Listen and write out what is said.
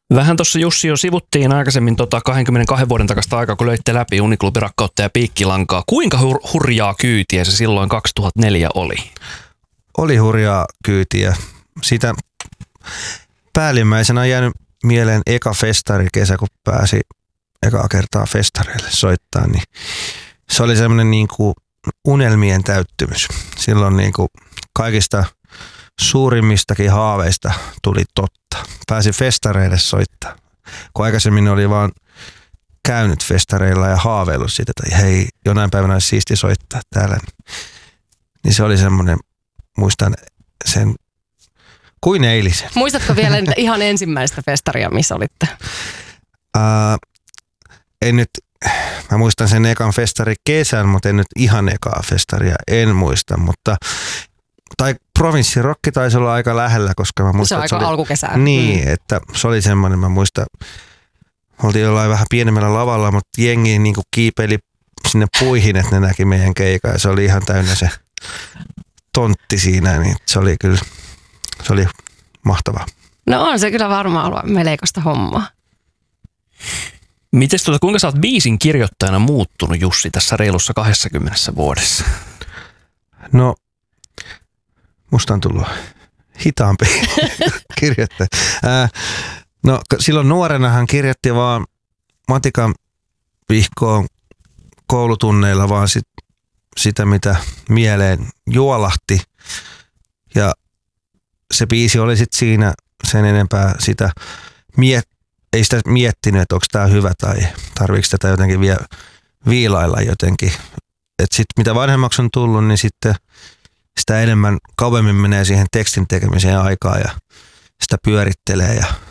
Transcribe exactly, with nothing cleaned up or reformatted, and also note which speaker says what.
Speaker 1: Vähän tuossa Jussi jo sivuttiin aikaisemmin tota kaksikymmentäkaksi vuoden takasta aikaa, kun löitte läpi Uniklubirakkautta ja Piikkilankaa. Kuinka hur- hurjaa kyytiä se silloin kaksituhattaneljä oli?
Speaker 2: Oli hurjaa kyytiä. Sitä päällimmäisenä on jäänyt mieleen eka festari kesä, kun pääsi ekaa kertaa festareille soittaa, niin se oli semmoinen niin kuin unelmien täyttymys. Silloin niin kuin kaikista suurimmistakin haaveista tuli totta. Pääsi festareille soittaa. Kun aikaisemmin oli vaan käynyt festareilla ja haaveillut siitä, että hei, jonain päivänä olisi siisti soittaa täällä. Niin se oli semmoinen, muistan sen kuin eilisen.
Speaker 3: Muistatko vielä ihan ensimmäistä festaria, missä olitte?
Speaker 2: Uh, en nyt, mä muistan sen ekan festari kesän, mutta en nyt ihan ekaa festaria, en muista, mutta tai provinssirokki taisi olla aika lähellä, koska mä muistan,
Speaker 3: se on aika
Speaker 2: oli,
Speaker 3: alkukesää.
Speaker 2: Niin,
Speaker 3: mm.
Speaker 2: että se oli semmoinen, mä muistan, oltiin jollain vähän pienemmällä lavalla, mutta jengi niin kuin kiipeili sinne puihin, että ne näki meidän keikaa ja se oli ihan täynnä se tontti siinä, niin se oli kyllä, se oli mahtavaa.
Speaker 3: No on se kyllä varmaan ollut meleikosta hommaa.
Speaker 1: Mites tuota, kuinka sä oot biisin kirjoittajana muuttunut, Jussi, tässä reilussa kaksikymmentä vuodessa?
Speaker 2: No, musta on tullut hitaampi kirjoittaja. Ää, no, silloin nuorena hän kirjoitti vaan matikan vihkoon koulutunneilla vaan sit, sitä, mitä mieleen juolahti. Ja se biisi oli sitten siinä sen enempää sitä miettiä. Ei sitä miettinyt, että onko tämä hyvä tai tarviiko tätä jotenkin vielä viilailla jotenkin. Että sitten mitä vanhemmaksi on tullut, niin sitten sitä enemmän kauemmin menee siihen tekstin tekemiseen aikaa ja sitä pyörittelee ja